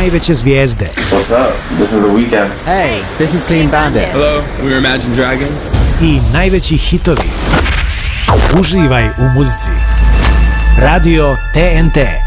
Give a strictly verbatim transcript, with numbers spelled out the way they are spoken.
najveće zvijezde. What's up? This is The Weeknd. Hey, this is Clean Bandit. Hello, we're Imagine Dragons. I najveći hitovi. Uživaj u muzici. Radio T N T.